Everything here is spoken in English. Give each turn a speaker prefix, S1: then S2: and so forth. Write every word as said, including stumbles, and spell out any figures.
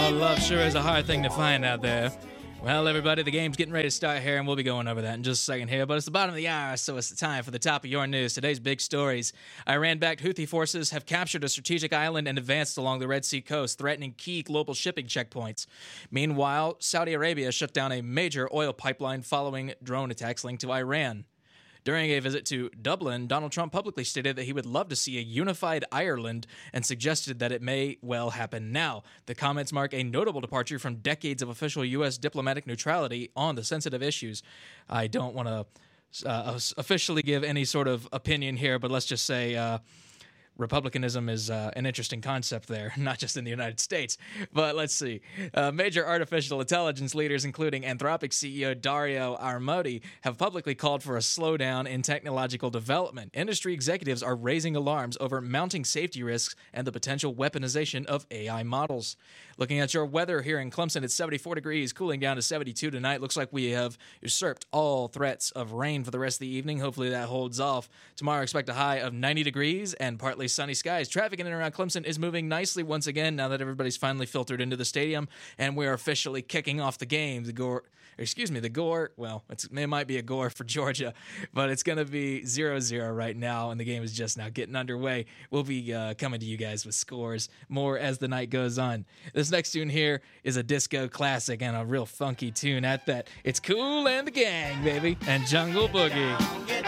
S1: Oh, love sure is a hard thing to find out there. Well, everybody, the game's getting ready to start here, and we'll be going over that in just a second here. But it's the bottom of the hour, so it's the time for the top of your news. Today's big stories. Iran-backed Houthi forces have captured a strategic island and advanced along the Red Sea coast, threatening key global shipping checkpoints. Meanwhile, Saudi Arabia shut down a major oil pipeline following drone attacks linked to Iran. During a visit to Dublin, Donald Trump publicly stated that he would love to see a unified Ireland and suggested that it may well happen now. The comments mark a notable departure from decades of official U S diplomatic neutrality on the sensitive issues. I don't want to uh, officially give any sort of opinion here, but let's just say uh, Republicanism is uh, an interesting concept there, not just in the United States. But let's see. Uh, major artificial intelligence leaders, including Anthropic C E O Dario Armodi, have publicly called for a slowdown in technological development. Industry executives are raising alarms over mounting safety risks and the potential weaponization of A I models. Looking at your weather here in Clemson, it's seventy-four degrees, cooling down to seventy-two tonight. Looks like we have usurped all threats of rain for the rest of the evening. Hopefully that holds off. Tomorrow, expect a high of ninety degrees and partly sunny skies. Traffic in and around Clemson is moving nicely once again now that everybody's finally filtered into the stadium, and we're officially kicking off the game. The Gore, excuse me, the Gore, well, it's, it might be a Gore for Georgia, but it's going to be zero zero right now, and the game is just now getting underway. We'll be uh, coming to you guys with scores more as the night goes on. This next tune here is a disco classic and a real funky tune at that. It's Kool and the Gang, baby, and Jungle Boogie.